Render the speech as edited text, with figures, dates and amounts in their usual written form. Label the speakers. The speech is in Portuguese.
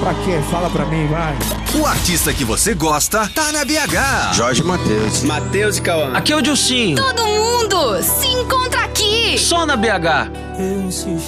Speaker 1: Pra quê? Fala pra mim, vai.
Speaker 2: O artista que você gosta tá na BH.
Speaker 3: Jorge Mateus.
Speaker 4: Matheus e Cauã.
Speaker 5: Aqui é o Dilcinho.
Speaker 6: Todo mundo se encontra aqui.
Speaker 5: Só na BH.
Speaker 1: Eu insisti.